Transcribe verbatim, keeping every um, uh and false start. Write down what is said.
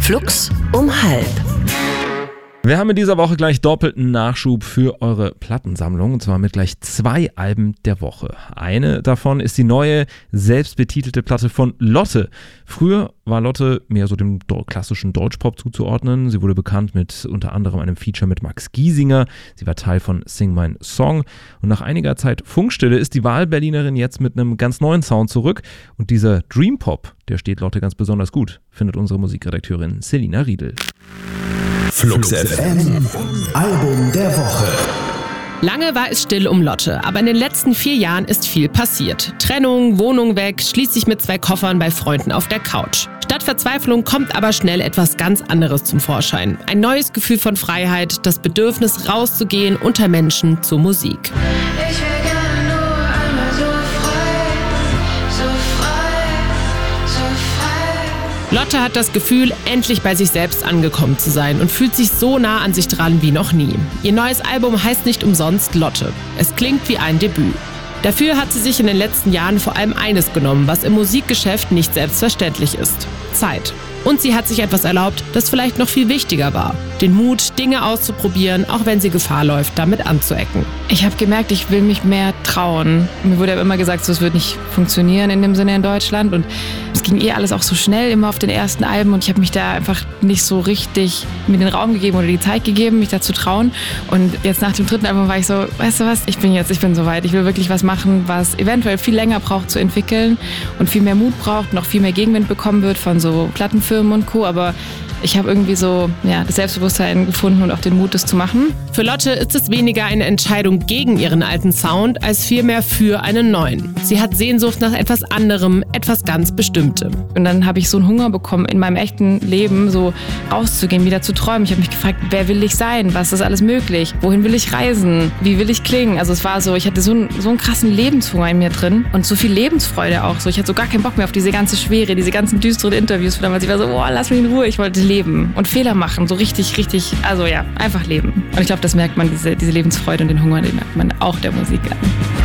Flux um halb. Wir haben in dieser Woche gleich doppelten Nachschub für eure Plattensammlung, und zwar mit gleich zwei Alben der Woche. Eine davon ist die neue, selbstbetitelte Platte von Lotte. Früher war Lotte mehr so dem klassischen Deutschpop zuzuordnen. Sie wurde bekannt mit unter anderem einem Feature mit Max Giesinger. Sie war Teil von Sing Mein Song. Und nach einiger Zeit Funkstille ist die Wahlberlinerin jetzt mit einem ganz neuen Sound zurück. Und dieser Dream Pop, der steht Lotte ganz besonders gut, findet unsere Musikredakteurin Selina Riedel. Flux F M, Album der Woche. Lange war es still um Lotte, aber in den letzten vier Jahren ist viel passiert. Trennung, Wohnung weg, schließlich mit zwei Koffern bei Freunden auf der Couch. Statt Verzweiflung kommt aber schnell etwas ganz anderes zum Vorschein. Ein neues Gefühl von Freiheit, das Bedürfnis rauszugehen unter Menschen zur Musik. Ich will gerne nur einmal so frei, so frei, so frei. Lotte hat das Gefühl, endlich bei sich selbst angekommen zu sein und fühlt sich so nah an sich dran wie noch nie. Ihr neues Album heißt nicht umsonst Lotte. Es klingt wie ein Debüt. Dafür hat sie sich in den letzten Jahren vor allem eines genommen, was im Musikgeschäft nicht selbstverständlich ist: Zeit. Und sie hat sich etwas erlaubt, das vielleicht noch viel wichtiger war: Den Mut, Dinge auszuprobieren, auch wenn sie Gefahr läuft, damit anzuecken. Ich habe gemerkt, ich will mich mehr trauen. Mir wurde ja immer gesagt, so, es wird nicht funktionieren in dem Sinne in Deutschland. Und es ging eh alles auch so schnell, immer auf den ersten Alben. Und ich habe mich da einfach nicht so richtig mir den Raum gegeben oder die Zeit gegeben, mich da zu trauen. Und jetzt nach dem dritten Album war ich so, weißt du was, ich bin jetzt, ich bin soweit. Ich will wirklich was machen, was eventuell viel länger braucht zu entwickeln und viel mehr Mut braucht, noch viel mehr Gegenwind bekommen wird von so Plattenfirmen und Co., aber ich habe irgendwie so ja, das Selbstbewusstsein gefunden und auch den Mut, das zu machen. Für Lotte ist es weniger eine Entscheidung gegen ihren alten Sound, als vielmehr für einen neuen. Sie hat Sehnsucht nach etwas anderem, etwas ganz Bestimmtem. Und dann habe ich so einen Hunger bekommen, in meinem echten Leben so rauszugehen, wieder zu träumen. Ich habe mich gefragt, wer will ich sein? Was ist alles möglich? Wohin will ich reisen? Wie will ich klingen? Also es war so, ich hatte so einen, so einen krassen Lebenshunger in mir drin und so viel Lebensfreude auch. So, ich hatte so gar keinen Bock mehr auf diese ganze Schwere, diese ganzen düsteren Interviews von damals. Ich war so, boah, lass mich in Ruhe. Ich wollte leben und Fehler machen, so richtig, richtig, also ja, einfach leben. Und ich glaube, das merkt man, diese, diese Lebensfreude und den Hunger, den merkt man auch der Musik an.